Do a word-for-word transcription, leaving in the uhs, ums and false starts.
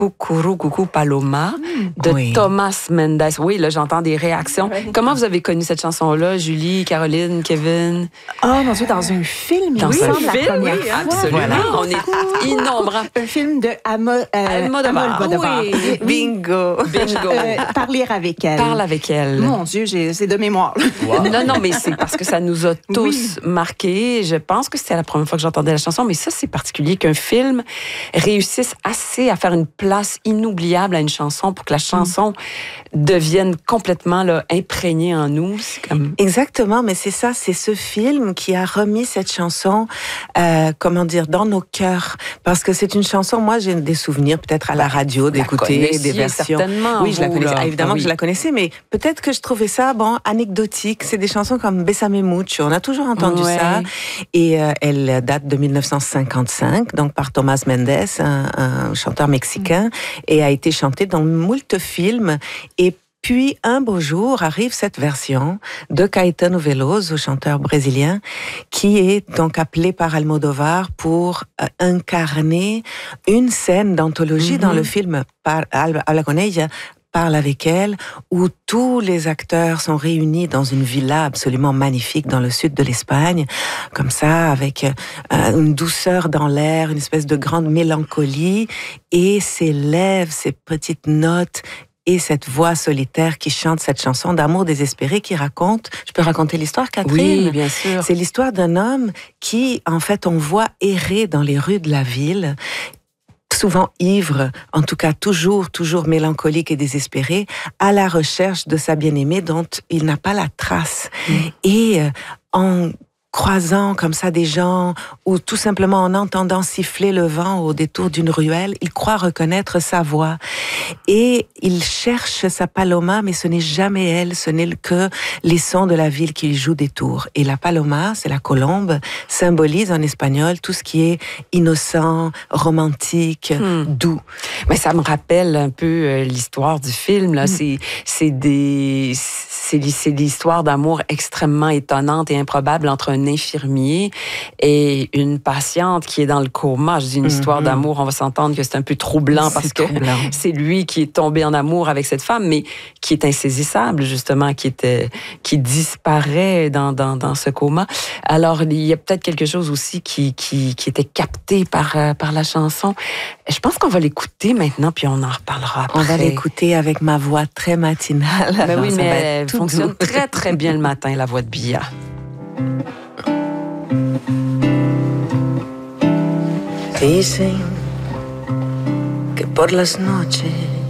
Coucou, coucou Paloma de Oui. Thomas Mendes. Oui, là, j'entends des réactions. Oui. Comment vous avez connu cette chanson-là, Julie, Caroline, Kevin? Oh mon Dieu, dans un film, il Dans me un semble, la film, première oui, fois. absolument. Voilà. On est innombrables. Un film de Amo, euh, Almodovar. Almodovar. Oui. Bingo. Bingo. Euh, parler avec elle. Parle avec elle. Mon Dieu, j'ai, c'est de mémoire. Non, non, mais c'est parce que ça nous a tous Oui. marqués. Je pense que c'était la première fois que j'entendais la chanson, mais ça, c'est particulier qu'un film réussisse assez à faire une place inoubliable à une chanson pour que la chanson devienne complètement là, imprégnée en nous. C'est comme... Exactement, mais c'est ça, c'est ce film qui a remis cette chanson, euh, comment dire, dans nos cœurs. Parce que c'est une chanson, moi j'ai des souvenirs peut-être à la radio d'écouter des versions. Certainement, oui, je la vous, connaissais. là. Ah, évidemment Ah, oui. que je la connaissais, mais peut-être que je trouvais ça, bon, anecdotique. C'est des chansons comme Bésame mucho. On a toujours entendu Ouais. ça. Et euh, elle date de dix-neuf cent cinquante-cinq, donc par Thomas Mendes, un, un chanteur mexicain, et a été chantée dans moult films. Et puis, un beau jour, arrive cette version de Caetano Veloso, chanteur brésilien, qui est donc appelé par Almodovar pour euh, incarner une scène d'anthologie Mhm. dans le film Par- Habla con ella, Parle avec elle, où tous les acteurs sont réunis dans une villa absolument magnifique dans le sud de l'Espagne, comme ça, avec euh, une douceur dans l'air, une espèce de grande mélancolie, et s'élèvent ces petites notes et cette voix solitaire qui chante cette chanson d'amour désespéré qui raconte, je peux raconter l'histoire, Catherine? Oui, bien sûr. C'est l'histoire d'un homme qui, en fait, on voit errer dans les rues de la ville, souvent ivre, en tout cas toujours, toujours mélancolique et désespéré, à la recherche de sa bien-aimée dont il n'a pas la trace. Mm. Et euh, en croisant comme ça des gens, ou tout simplement en entendant siffler le vent au détour d'une ruelle, il croit reconnaître sa voix. Et il cherche sa Paloma, mais ce n'est jamais elle, ce n'est que les sons de la ville qui lui jouent des tours. Et la Paloma, c'est la colombe, symbolise en espagnol tout ce qui est innocent, romantique, Hmm. doux. Mais ça me rappelle un peu euh, l'histoire du film. Là. Mm. C'est, c'est, des, c'est, c'est l'histoire d'amour extrêmement étonnante et improbable entre un infirmier et une patiente qui est dans le coma. Je dis une Mhm. histoire d'amour, on va s'entendre que c'est un peu troublant C'est parce que troublant. c'est lui qui est tombé en amour avec cette femme, mais qui est insaisissable, justement, qui, était, qui disparaît dans, dans, dans ce coma. Alors, il y a peut-être quelque chose aussi qui, qui, qui était capté par, euh, par la chanson. Je pense qu'on va l'écouter maintenant, puis on en reparlera après. On va l'écouter avec ma voix très matinale. Ben alors oui, ça mais va être elle tout fonctionne doux. très, très bien le matin, la voix de Bia. Dicen que por las noches